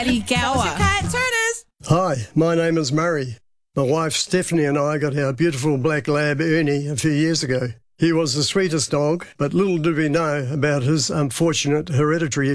Paddy Gower. Cat Turners. Hi, my name is Murray. My wife Stephanie and I got our beautiful black lab Ernie a few years ago. He was the sweetest dog, but little did we know about his unfortunate hereditary